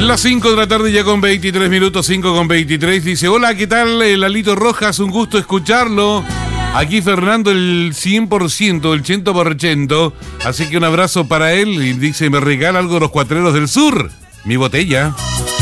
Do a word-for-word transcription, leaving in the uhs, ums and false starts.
Las cinco de la tarde ya con veintitrés minutos, cinco con veintitrés. Dice, hola, ¿qué tal, eh, Lalito Rojas? Un gusto escucharlo. Aquí Fernando el cien por ciento, el cien por ciento. Así que un abrazo para él. Y dice, me regala algo de los Cuatreros del Sur. Mi botella.